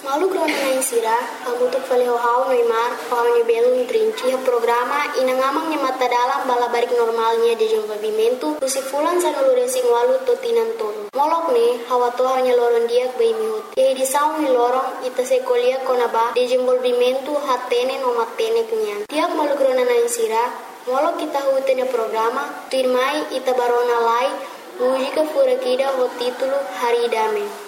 Malu grona na insira, hamutuk falehau Neymar, paunya belo trinci a programa inangamang nya mata dalam bala barik normalnya de desenvolvimento, fulan sa nuluresing walu totinan tolo. Molok ne, hawato hanya loron diak bai mihut. Ye di saung ni lorong ita sekolia konaba de desenvolvimento hatene no matene kenyan. Tiak malu grona na insira, molok kita hutenya programa, tirmai ita barona lai, música furakida o título Haridame.